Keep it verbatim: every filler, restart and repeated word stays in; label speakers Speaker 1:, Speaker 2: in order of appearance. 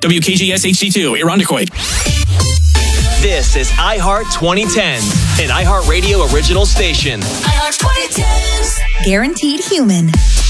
Speaker 1: W K G S H D two, Irondequoit.
Speaker 2: This is iHeart twenty tens, an iHeartRadio original station.
Speaker 3: iHeart twenty tens.
Speaker 4: Guaranteed human.